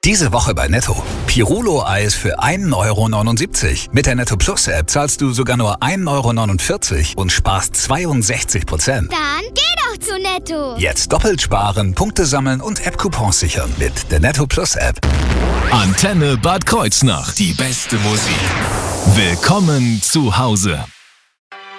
Diese Woche bei Netto. Pirulo-Eis für 1,79 € Mit der Netto Plus App zahlst du sogar nur 1,49 € und sparst 62%. Dann geh doch zu Netto. Jetzt doppelt sparen, Punkte sammeln und App-Coupons sichern mit der Netto Plus App. Antenne Bad Kreuznach. Die beste Musik. Willkommen zu Hause.